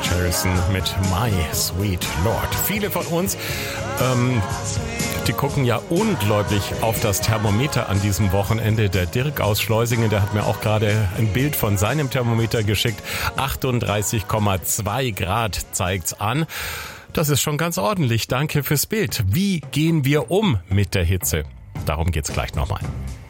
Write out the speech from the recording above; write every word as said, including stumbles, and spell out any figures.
Harrison mit My Sweet Lord. Viele von uns, ähm, die gucken ja ungläubig auf das Thermometer an diesem Wochenende. Der Dirk aus Schleusingen, der hat mir auch gerade ein Bild von seinem Thermometer geschickt. achtunddreißig Komma zwei Grad zeigt's an. Das ist schon ganz ordentlich. Danke fürs Bild. Wie gehen wir um mit der Hitze? Darum geht's gleich nochmal.